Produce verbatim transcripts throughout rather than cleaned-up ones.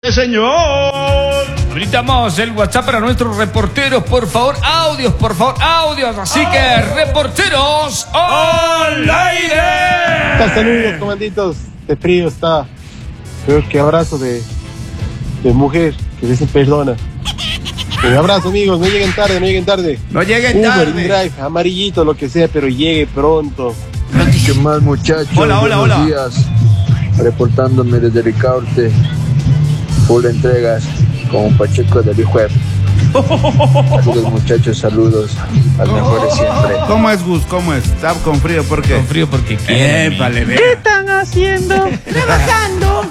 Señor, habilitamos el WhatsApp para nuestros reporteros, por favor, audios, por favor, audios, así que reporteros al aire. Saludos, comanditos, de frío está, creo que abrazo de, de mujer que dice perdona. Un abrazo, amigos, no lleguen tarde, no lleguen tarde. No lleguen Uber, tarde. Drive, amarillito, lo que sea, pero llegue pronto. ¿Qué más, muchachos? Hola, hola, Buenos hola. días. Reportándome desde Ricaurte. Full entregas con Pacheco del Hijuep. Saludos, muchachos, saludos. Al mejor de siempre. ¿Cómo es, Gus? ¿Cómo es? ¿Está con frío? ¿Por qué? Con frío porque quieren. Vale, ¿Qué están haciendo? Trabajando.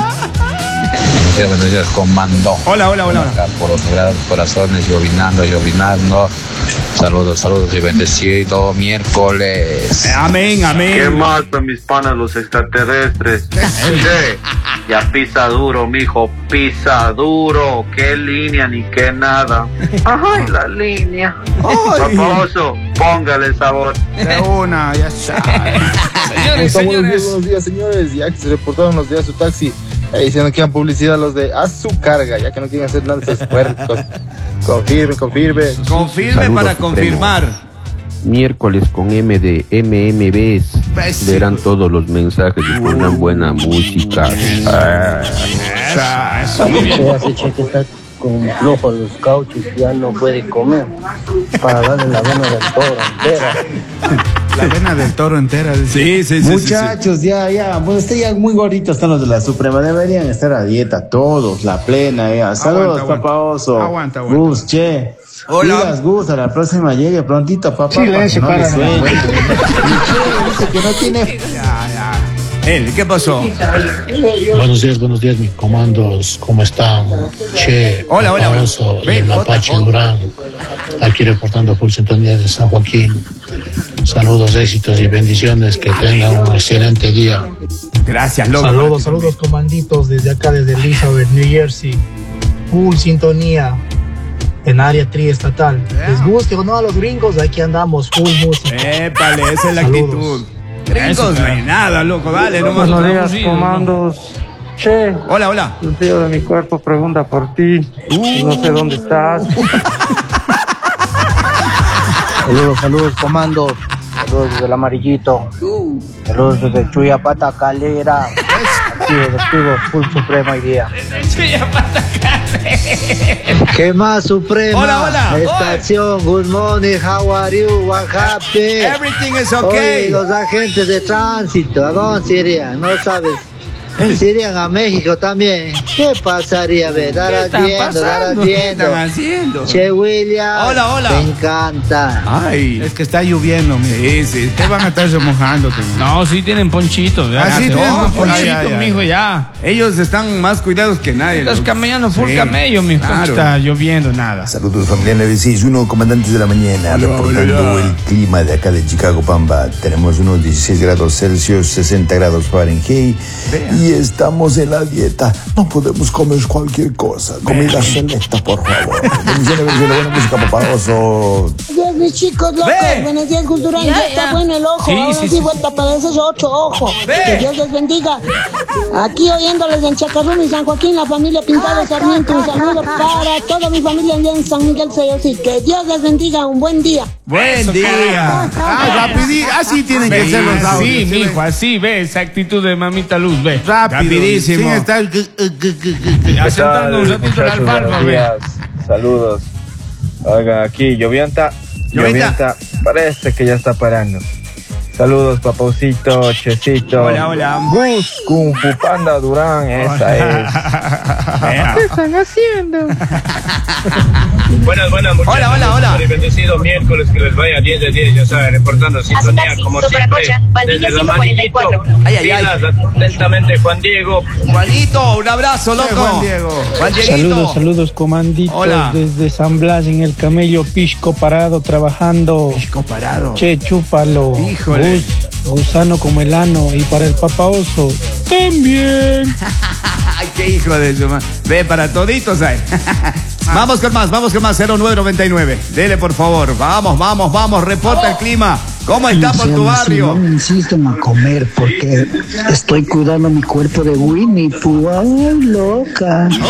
Buenos días, buenos días, comando. Hola, hola, hola. Acá por los sagrados corazones, llovinando, llovinando. Saludos, saludos y bendecido miércoles. Amén, amén. ¿Qué más son mis panas los extraterrestres? ¿Qué? Ya pisa duro, mijo, pisa duro. Qué línea ni qué nada. Ay, la línea. Famoso, póngale sabor. De una, ya saben. Señores, Buenos días, señores. buenos días, señores. Ya que se reportaron los de A su taxi, ahí diciendo que iban publicidad los de A su carga, ya que no quieren hacer nada de esos puercos. Confirme, confirme. Confirme Saludos, para Supremo. confirmar. Miércoles con M de M M Bs. Pues, Leerán todos los mensajes y pondrán buena música. Ah. Eso, eso, muy bien. Ese cheque está con flojo los cauchos, ya no puede comer para darle la vena del toro entera. La vena del toro entera. Sí, sí, sí. Muchachos, ya, ya, pues este ya muy gorditos están los de la Suprema, deberían estar a dieta todos, la plena, ya. Saludos, Aguanta, papá Oso. Aguanta, aguanta. Gus, che. Hola. Digas, Gus, a la próxima llegue prontito, papá. Silencio, para que no le para. suene. Y che, dice que no tiene... Él, ¿qué pasó? Buenos días, buenos días, mis comandos, ¿cómo están? Che, Hola, hola, hola. Oso y Ven, el Mapache otra, Durán, aquí reportando por sintonía de San Joaquín. Saludos, éxitos y bendiciones, que tengan un excelente día. Gracias, loco. Saludos, saludos, comanditos, desde acá, desde Elizabeth, New Jersey. Full sintonía en área triestatal. Les guste o no a los gringos, aquí andamos, full música. Épale, esa es la Saludos. actitud. Gringos, no hay nada, loco, dale, no más. Buenos días, comandos. Che, Hola, hola. el tío de mi cuerpo pregunta por ti. No sé dónde estás. Saludos, saludos, comandos. Saludos desde el amarillito. Saludos desde Chuyapata, Calera. Activo, activo, full Supremo hoy día. ¿Qué más, Suprema? Hola, hola. Estación, good morning, how are you, what happened? Everything is Oye, okay. los agentes de tránsito, ¿a dónde se irían? No sabes. Se irían a México también. ¿Qué pasaría? Ve, darás están viendo, darás pasando? ¿Qué viendo. están haciendo? Che, William. Hola, hola. Me encanta. Ay. Es que está lloviendo, mi. Sí, sí. ¿Qué van a estarse mojando? No, sí tienen ponchitos. Ah, sí tienen Oh, ponchitos, ponchitos, ya, ya. mijo, ya. Ellos están más cuidados que nadie. Los loco. camellanos full Sí, camello, mijo. claro. No está lloviendo nada. Saludos, familia nueve seis uno, comandantes de la mañana, reportando el clima de acá de Chicago, Pamba. Tenemos unos dieciséis grados Celsius, sesenta grados Fahrenheit, y estamos en la dieta. No podemos comer cualquier cosa. Comida selecta, por favor. Bendiciones, bendiciones, buena música, papadoso. Buenos días, mis chicos locos. Ve. Buenos días, Cultural. Ya, Ya, ya. está bueno el ojo. Sí, Ahora sí, sí, sí, vuelta para esos ocho ojos. Ve. Que Dios les bendiga. Aquí oyéndoles en Chacarrón y San Joaquín, la familia Pintado Sarmiento. Un saludo para toda mi familia allá en San Miguel Sayosí. Que Dios les bendiga. Un buen día. Buen día. Ah, rapidí, así tienen que ser los audios. Sí, ¿sí mijo, ven? así ve esa actitud de mamita Luz, ve. Rápido. Rapidísimo. Sin estar... Asentando un ratito la alfalfa, ve. Saludos. Oigan, aquí, llovienta, Llovienta. parece que ya está parando. Saludos, papaucito, checito. Hola, hola. Gus, Kung Fu Panda Durán, esa es. ¿Qué están haciendo? Buenas, buenas, muchachos. Hola, hola, hola. Y bendecido miércoles, que les vaya diez de diez, ya saben, reportando sintonía como siempre. Desde el amarillito. Ay, ay, ay. Pilas, atentamente, Juan Diego. Juanito, un abrazo, loco. Juan Diego. Juan Dieguito. Saludos, saludos, comanditos. Hola. Desde San Blas en el camello Pisco parado trabajando. Pisco parado. Che, chúpalo. Híjole. Gus, gusano como el ano. Y para el papá Oso, también. Ay, qué hijo de su madre. Ve para toditos ahí. Vamos con más, vamos con más. cero nueve noventa y nueve. Dele, por favor. Vamos, vamos, vamos. Reporta el clima. ¿Cómo está por tu barrio? No me insisten a comer porque estoy cuidando mi cuerpo de Winnie Pooh. Ay, loca.